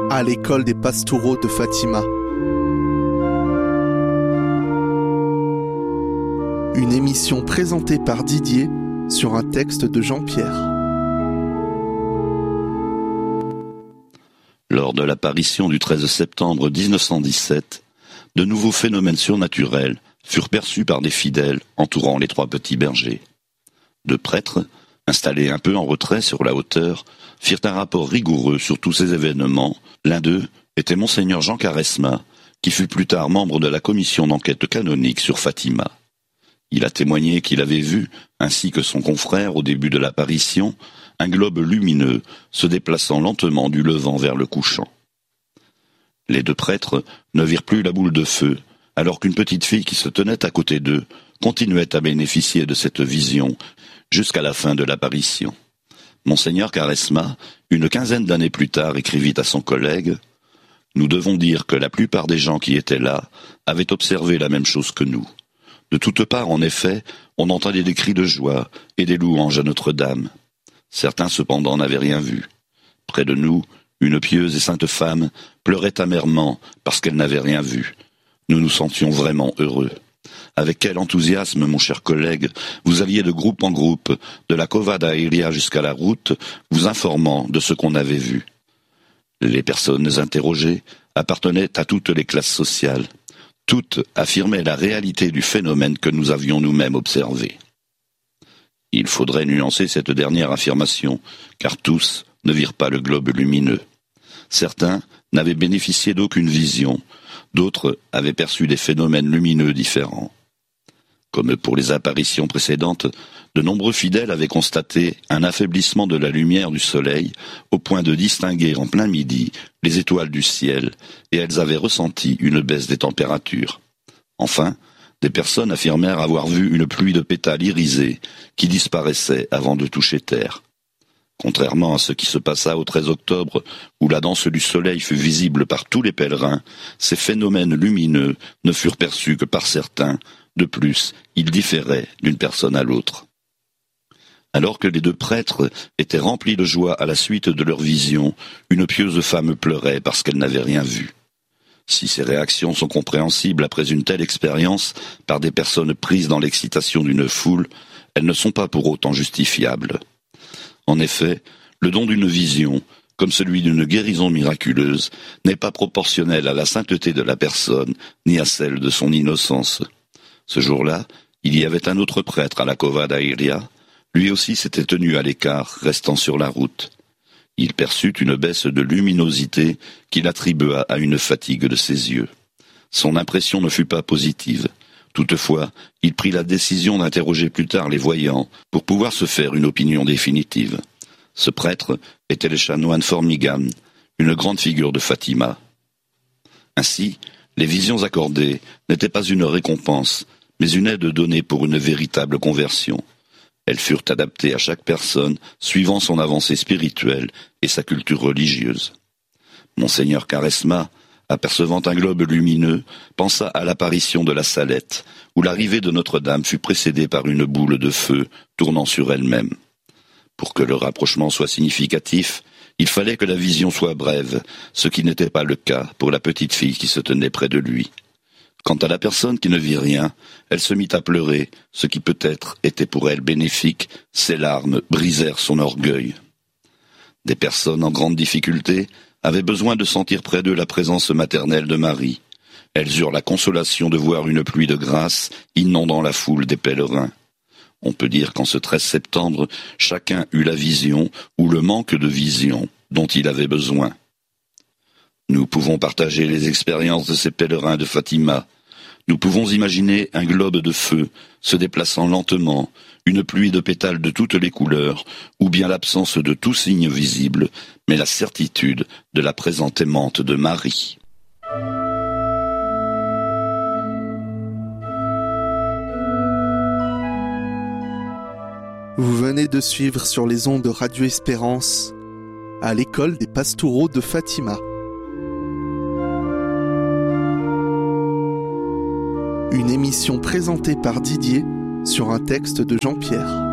à l'école des pastoraux de Fatima. Une émission présentée par Didier sur un texte de Jean-Pierre. Lors de l'apparition du 13 septembre 1917, de nouveaux phénomènes surnaturels furent perçus par des fidèles entourant les trois petits bergers. Deux prêtres, installés un peu en retrait sur la hauteur, firent un rapport rigoureux sur tous ces événements. L'un d'eux était Monseigneur Jean Caresma, qui fut plus tard membre de la commission d'enquête canonique sur Fatima. Il a témoigné qu'il avait vu, ainsi que son confrère au début de l'apparition, un globe lumineux se déplaçant lentement du levant vers le couchant. Les deux prêtres ne virent plus la boule de feu, alors qu'une petite fille qui se tenait à côté d'eux continuait à bénéficier de cette vision jusqu'à la fin de l'apparition. Monseigneur Caresma, une quinzaine d'années plus tard, écrivit à son collègue « Nous devons dire que la plupart des gens qui étaient là avaient observé la même chose que nous. De toutes parts, en effet, on entendait des cris de joie et des louanges à Notre-Dame. Certains, cependant, n'avaient rien vu. Près de nous, une pieuse et sainte femme pleurait amèrement parce qu'elle n'avait rien vu. Nous nous sentions vraiment heureux. Avec quel enthousiasme, mon cher collègue, vous alliez de groupe en groupe, de la Cova da Iria jusqu'à la route, vous informant de ce qu'on avait vu. Les personnes interrogées appartenaient à toutes les classes sociales. Toutes affirmaient la réalité du phénomène que nous avions nous-mêmes observé. Il faudrait nuancer cette dernière affirmation, car tous ne virent pas le globe lumineux. Certains n'avaient bénéficié d'aucune vision, d'autres avaient perçu des phénomènes lumineux différents. Comme pour les apparitions précédentes, de nombreux fidèles avaient constaté un affaiblissement de la lumière du soleil au point de distinguer en plein midi les étoiles du ciel, et elles avaient ressenti une baisse des températures. Enfin, des personnes affirmèrent avoir vu une pluie de pétales irisés qui disparaissait avant de toucher terre. Contrairement à ce qui se passa au 13 octobre, où la danse du soleil fut visible par tous les pèlerins, ces phénomènes lumineux ne furent perçus que par certains. De plus, ils différaient d'une personne à l'autre. Alors que les deux prêtres étaient remplis de joie à la suite de leur vision, une pieuse femme pleurait parce qu'elle n'avait rien vu. Si ces réactions sont compréhensibles après une telle expérience par des personnes prises dans l'excitation d'une foule, elles ne sont pas pour autant justifiables. En effet, le don d'une vision, comme celui d'une guérison miraculeuse, n'est pas proportionnel à la sainteté de la personne, ni à celle de son innocence. Ce jour-là, il y avait un autre prêtre à la Cova da Iria. Lui aussi s'était tenu à l'écart, restant sur la route. Il perçut une baisse de luminosité qu'il attribua à une fatigue de ses yeux. Son impression ne fut pas positive. Toutefois, il prit la décision d'interroger plus tard les voyants pour pouvoir se faire une opinion définitive. Ce prêtre était le chanoine Formigan, une grande figure de Fatima. Ainsi, les visions accordées n'étaient pas une récompense, mais une aide donnée pour une véritable conversion. Elles furent adaptées à chaque personne suivant son avancée spirituelle et sa culture religieuse. Monseigneur Caresma, apercevant un globe lumineux, pensa à l'apparition de la Salette, où l'arrivée de Notre-Dame fut précédée par une boule de feu tournant sur elle-même. Pour que le rapprochement soit significatif, il fallait que la vision soit brève, ce qui n'était pas le cas pour la petite fille qui se tenait près de lui. Quant à la personne qui ne vit rien, elle se mit à pleurer, ce qui peut-être était pour elle bénéfique, ses larmes brisèrent son orgueil. Des personnes en grande difficulté avaient besoin de sentir près d'eux la présence maternelle de Marie. Elles eurent la consolation de voir une pluie de grâce inondant la foule des pèlerins. On peut dire qu'en ce 13 septembre, chacun eut la vision ou le manque de vision dont il avait besoin. Nous pouvons partager les expériences de ces pèlerins de Fatima. Nous pouvons imaginer un globe de feu se déplaçant lentement, une pluie de pétales de toutes les couleurs, ou bien l'absence de tout signe visible, mais la certitude de la présence aimante de Marie. Vous venez de suivre sur les ondes de Radio Espérance à l'école des pastoraux de Fatima. Une émission présentée par Didier sur un texte de Jean-Pierre.